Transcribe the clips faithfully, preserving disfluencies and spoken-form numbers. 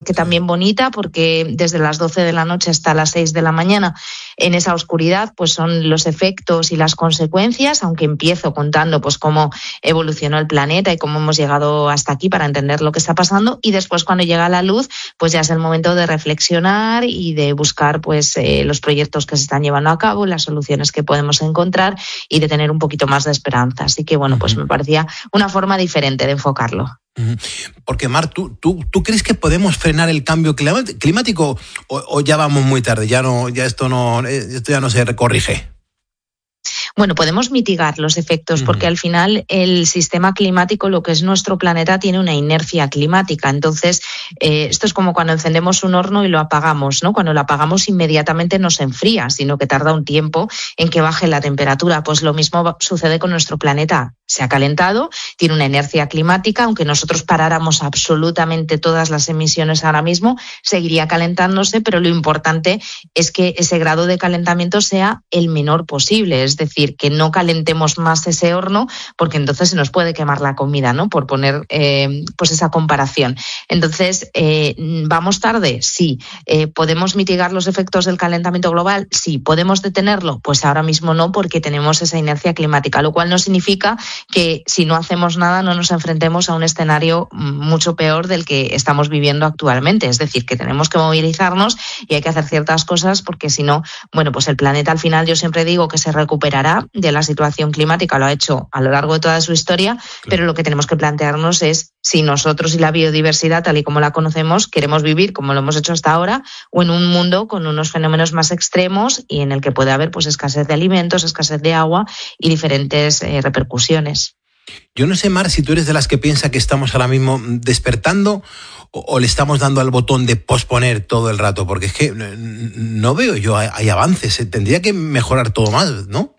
que también bonita, porque desde las doce de la noche hasta las seis de la mañana, en esa oscuridad, pues son los efectos y las consecuencias, aunque empiezo contando pues cómo evolucionó el planeta y cómo hemos llegado hasta aquí para entender lo que está pasando, y después cuando llega la luz, pues ya es el momento de reflexionar y de buscar pues eh, los proyectos que se están llevando a cabo, las soluciones que podemos encontrar y de tener un poquito más de esperanza. Así que bueno, pues me parecía una forma diferente de enfocarlo. Porque, Mar, ¿tú, tú, ¿tú crees que podemos frenar el cambio climático o, o ya vamos muy tarde? Ya no, ya esto no, esto ya no se corrige. Bueno, podemos mitigar los efectos porque al final el sistema climático, lo que es nuestro planeta, tiene una inercia climática. Entonces, eh, esto es como cuando encendemos un horno y lo apagamos, ¿no? Cuando lo apagamos inmediatamente no se enfría, sino que tarda un tiempo en que baje la temperatura. Pues lo mismo sucede con nuestro planeta. Se ha calentado, tiene una inercia climática, aunque nosotros paráramos absolutamente todas las emisiones ahora mismo, seguiría calentándose, pero lo importante es que ese grado de calentamiento sea el menor posible, es decir, que no calentemos más ese horno, porque entonces se nos puede quemar la comida, ¿no? Por poner eh, pues esa comparación. Entonces, eh, ¿vamos tarde? Sí. Eh, ¿Podemos mitigar los efectos del calentamiento global? Sí. ¿Podemos detenerlo? Pues ahora mismo no, porque tenemos esa inercia climática, lo cual no significa que si no hacemos nada no nos enfrentemos a un escenario mucho peor del que estamos viviendo actualmente. Es decir, que tenemos que movilizarnos y hay que hacer ciertas cosas, porque si no, bueno, pues el planeta al final, yo siempre digo que se recuperará de la situación climática, lo ha hecho a lo largo de toda su historia, claro. Pero lo que tenemos que plantearnos es si nosotros y la biodiversidad, tal y como la conocemos, queremos vivir como lo hemos hecho hasta ahora, o en un mundo con unos fenómenos más extremos y en el que puede haber pues escasez de alimentos, escasez de agua y diferentes eh, repercusiones. Yo no sé, Mar, si tú eres de las que piensa que estamos ahora mismo despertando o, o le estamos dando al botón de posponer todo el rato, porque es que no veo yo, hay avances, tendría que mejorar todo más, ¿no?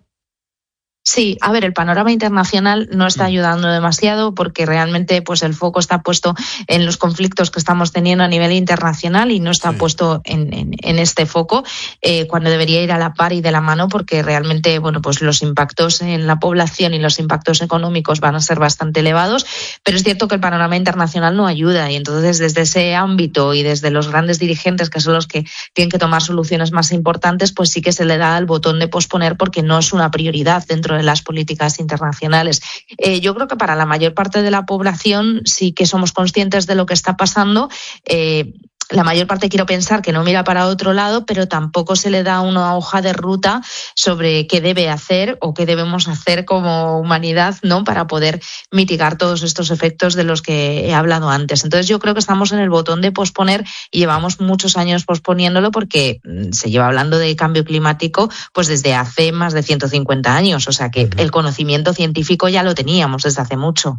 Sí, a ver, el panorama internacional no está ayudando demasiado porque realmente pues el foco está puesto en los conflictos que estamos teniendo a nivel internacional y no está sí. puesto en, en, en este foco eh, cuando debería ir a la par y de la mano, porque realmente bueno pues los impactos en la población y los impactos económicos van a ser bastante elevados, pero es cierto que el panorama internacional no ayuda y entonces desde ese ámbito y desde los grandes dirigentes, que son los que tienen que tomar soluciones más importantes, pues sí que se le da el botón de posponer porque no es una prioridad dentro de las políticas internacionales. Eh, yo creo que para la mayor parte de la población sí que somos conscientes de lo que está pasando. Eh, La mayor parte quiero pensar que no mira para otro lado, pero tampoco se le da una hoja de ruta sobre qué debe hacer o qué debemos hacer como humanidad, ¿no? Para poder mitigar todos estos efectos de los que he hablado antes. Entonces yo creo que estamos en el botón de posponer y llevamos muchos años posponiéndolo porque se lleva hablando de cambio climático pues desde hace más de ciento cincuenta años. O sea que el conocimiento científico ya lo teníamos desde hace mucho.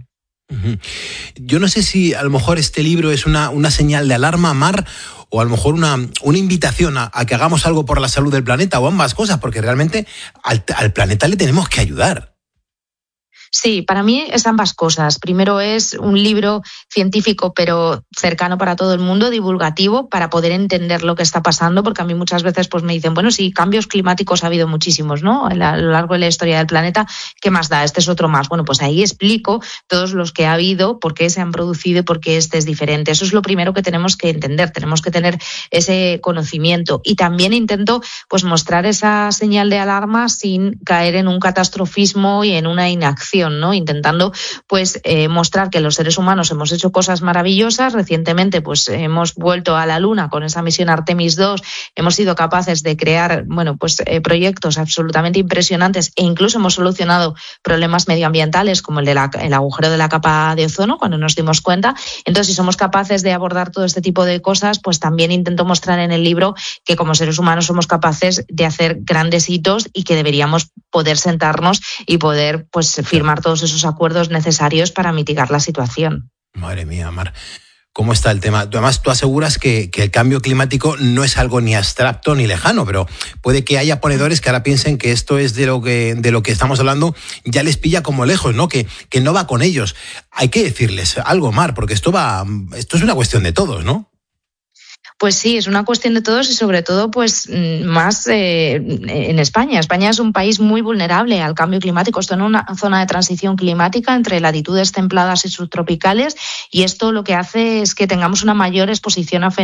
Yo no sé si a lo mejor este libro es una, una señal de alarma, Mar, o a lo mejor una, una invitación a, a que hagamos algo por la salud del planeta, o ambas cosas, porque realmente al, al planeta le tenemos que ayudar. Sí, para mí es ambas cosas. Primero es un libro científico, pero cercano para todo el mundo, divulgativo, para poder entender lo que está pasando, porque a mí muchas veces pues me dicen, bueno, sí, cambios climáticos ha habido muchísimos, ¿no? A lo largo de la historia del planeta, ¿qué más da? Este es otro más. Bueno, pues ahí explico todos los que ha habido, por qué se han producido y por qué este es diferente. Eso es lo primero que tenemos que entender, tenemos que tener ese conocimiento. Y también intento pues mostrar esa señal de alarma sin caer en un catastrofismo y en una inacción, ¿no? Intentando pues eh, mostrar que los seres humanos hemos hecho cosas maravillosas. Recientemente pues hemos vuelto a la Luna con esa misión Artemis dos, hemos sido capaces de crear bueno pues eh, proyectos absolutamente impresionantes e incluso hemos solucionado problemas medioambientales como el del el agujero de la capa de ozono cuando nos dimos cuenta. Entonces, si somos capaces de abordar todo este tipo de cosas, pues también intento mostrar en el libro que como seres humanos somos capaces de hacer grandes hitos y que deberíamos poder sentarnos y poder pues firmar todos esos acuerdos necesarios para mitigar la situación. Madre mía, Mar, ¿cómo está el tema? Además, tú aseguras que, que el cambio climático no es algo ni abstracto ni lejano, pero puede que haya ponedores que ahora piensen que esto es de lo que, de lo que estamos hablando, ya les pilla como lejos, ¿no? Que, que no va con ellos. Hay que decirles algo, Mar, porque esto va, esto es una cuestión de todos, ¿no? Pues sí, es una cuestión de todos y sobre todo pues más eh, en España. España es un país muy vulnerable al cambio climático. Está en una zona de transición climática entre latitudes templadas y subtropicales y esto lo que hace es que tengamos una mayor exposición a